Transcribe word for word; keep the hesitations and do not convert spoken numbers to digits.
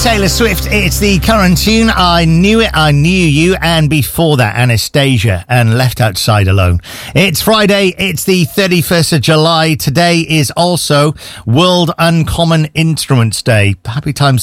Taylor Swift. It's the current tune. I Knew It, I Knew You, and before that, Anastasia and Left Outside Alone. It's Friday. It's the thirty-first of July. Today is also World Uncommon Instruments Day. Happy times